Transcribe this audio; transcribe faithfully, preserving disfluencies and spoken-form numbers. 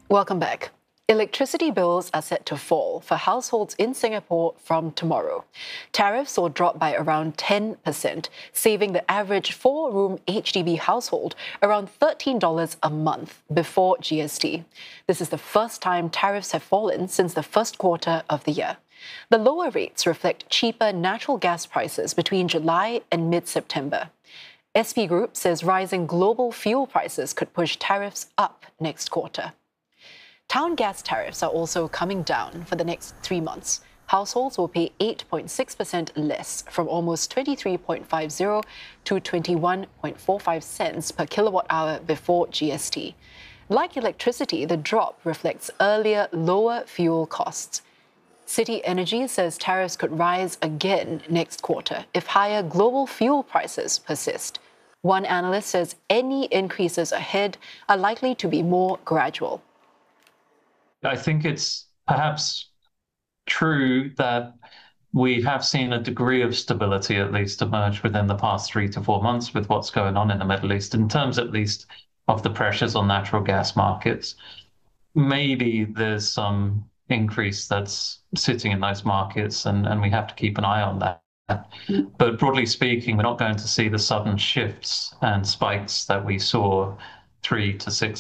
Welcome back. Electricity bills are set to fall for households in Singapore from tomorrow. Tariffs will drop by around ten percent, saving the average four-room H D B household around thirteen dollars a month before G S T. This is the first time tariffs have fallen since the first quarter of the year. The lower rates reflect cheaper natural gas prices between July and mid-September. S P Group says rising global fuel prices could push tariffs up next quarter. Town gas tariffs are also coming down for the next three months. Households will pay eight point six percent less, from almost twenty-three point five zero to twenty-one point four five cents per kilowatt hour before G S T. Like electricity, the drop reflects earlier lower fuel costs. City Energy says tariffs could rise again next quarter if higher global fuel prices persist. One analyst says any increases ahead are likely to be more gradual. I think it's perhaps true that we have seen a degree of stability at least emerge within the past three to four months with what's going on in the Middle East, in terms at least of the pressures on natural gas markets. Maybe there's some increase that's sitting in those markets, and, and we have to keep an eye on that. But broadly speaking, we're not going to see the sudden shifts and spikes that we saw three to six